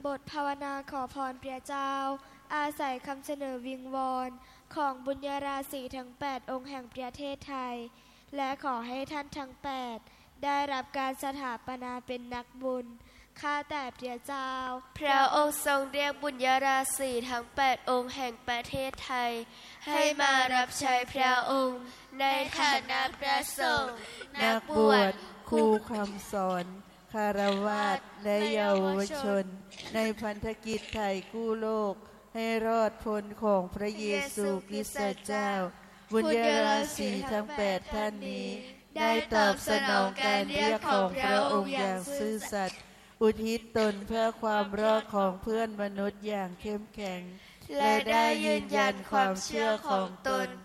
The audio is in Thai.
บทภาวนาขอพรพระเจ้าอาศัยคำเสนอวิงวอนของบุญญาราศีทั้ง8องค์แห่งประเทศไทยและขอให้ท่านทั้ง8ได้รับการสถาปนาเป็นนักบุญข้าแต่พระเจ้าพระองค์ทรงเรียกบุญญาราศีทั้ง8องค์แห่งประเทศไทยให้มารับใช้พระองค์ในฐานะพระสงฆ์นักบวชครูคำสอนคารวาสและเยาวชนในพันธกิจไทยกู้โลกให้รอดพ้นของพระเยซูคริสต์เจ้าบุญญาราศีทั้ง8ท่านนี้ได้ตอบสนองการเรียกของพระองค์อย่างซื่อสัตย์อุทิศตนเพื่อความรอดของเพื่อนมนุษย์อย่างเข้มแข็งและได้ยืนยันความเชื่อของตน